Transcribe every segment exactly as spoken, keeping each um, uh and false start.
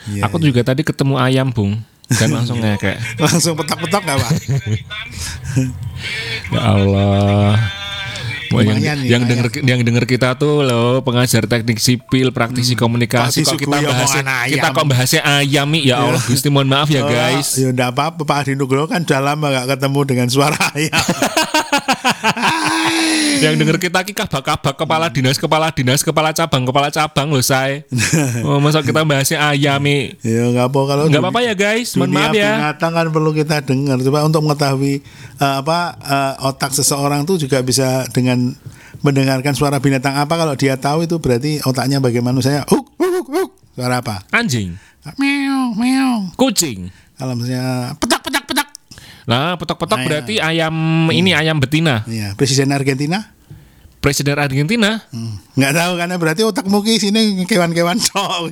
Yeah, Aku yeah. juga tadi ketemu ayam, Bung, dan langsung ngekek. Langsung petok-petok nggak Pak? Ya Allah. Wah, yang Lumayan nih, yang lumayan. denger yang denger kita tuh loh, pengajar teknik sipil, praktisi komunikasi, kok kok kita disuguhi bahasnya omongan ayam. kita kok bahasnya ayam nih. Ya Allah, Gusti mohon maaf ya Oh, guys. ya enggak apa-apa, Pak Adi Nugroho kan udah lama gak ketemu dengan suara ayam. Yang denger kita ki kabak-kabak kepala dinas, kepala dinas, kepala cabang, kepala cabang loh say. Oh, masa kita bahasnya ayam nih. Ya enggak apa kalau Enggak dunia- apa-apa ya guys, mohon dunia maaf ya. binatang kan perlu kita dengar. Coba untuk mengetahui eh, apa eh, otak seseorang tuh juga bisa dengan mendengarkan suara binatang apa. Kalau dia tahu itu berarti otaknya bagaimana. Saya huk huk huk huk. Suara apa? Anjing, Meow meow. kucing. Kalau misalnya petak petak petak. Nah, petok-petok Nah, ya. berarti ayam ini ayam betina. Iya, Presiden Argentina. Presiden Argentina. Hmm. Nggak tahu karena berarti otakmu ki sini kewan-kewan tok.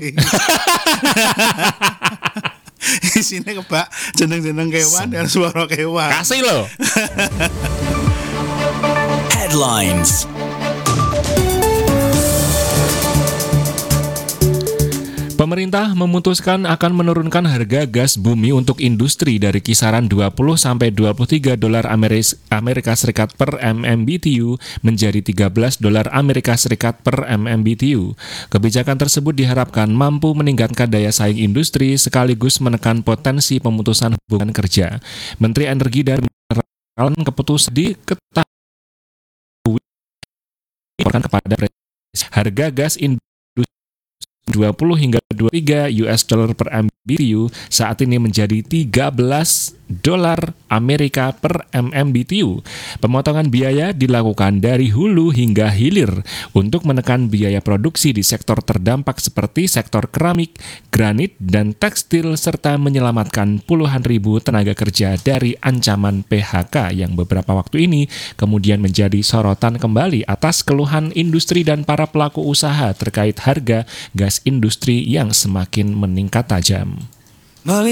Sini kebak jeneng-jeneng kewan dan suara kewan. Kasih loh. Headlines. Pemerintah memutuskan akan menurunkan harga gas bumi untuk industri dari kisaran dua puluh sampai dua puluh tiga dolar Ameris- Amerika Serikat per M M B T U menjadi tiga belas dolar Amerika Serikat per M M B T U. Kebijakan tersebut diharapkan mampu meningkatkan daya saing industri sekaligus menekan potensi pemutusan hubungan kerja. Menteri Energi dan Mineral keputusan diketahui kepada Presiden. Harga gas industri dua puluh hingga dua puluh tiga U S dollar per M M B T U saat ini menjadi tiga belas dolar Amerika per M M B T U. Pemotongan biaya dilakukan dari hulu hingga hilir untuk menekan biaya produksi di sektor terdampak seperti sektor keramik, granit, dan tekstil serta menyelamatkan puluhan ribu tenaga kerja dari ancaman P H K yang beberapa waktu ini kemudian menjadi sorotan kembali atas keluhan industri dan para pelaku usaha terkait harga gas industri yang semakin meningkat tajam.